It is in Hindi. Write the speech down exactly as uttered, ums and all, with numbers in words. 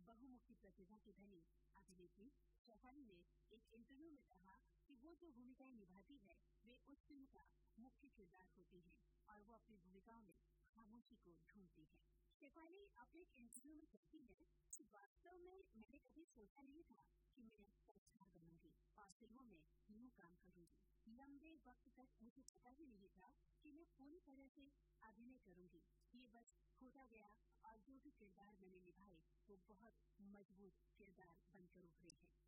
बहुमुखी प्रतिभा की धनी अभिनेत्री शेफाली ने एक इंटरव्यू में कहा कि वो जो भूमिकाएं निभाती है वे उस फिल्म का मुख्य किरदार होती है और वो अपनी भूमिकाओं में खामोशी को ढूंढती है। शेफाली अपने एक इंटरव्यू में कहती है कि वास्तव में मैंने कभी सोचा नहीं था कि मैं पॉपस्टार बनूंगी और फिल्मों में यूं काम करूंगी। लंबे वक्त तक मुझे पता ही नहीं था कि मैं पूरी तरह से अभिनय करूंगी। ये बस होता गया और जो भी किरदार मैंने निभाए वो बहुत मजबूत किरदार बनकर उभरे हैं।